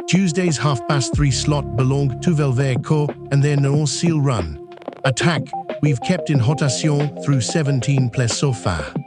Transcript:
Tuesday's 3:30 slot belonged to Velverco and their no seal run. Attack, we've kept in rotation through 17 plays so far.